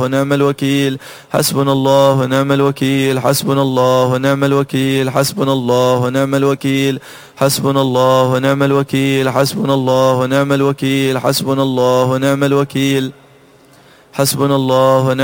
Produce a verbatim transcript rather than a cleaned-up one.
ونعم الوكيل. حسبنا الله ونعم الوكيل. حسبنا الله ونعم الوكيل. حسبنا الله ونعم الوكيل. حسبنا الله ونعم الوكيل. حسبنا الله ونعم الوكيل. حسبنا الله ونعم الوكيل. حسبنا الله ونعم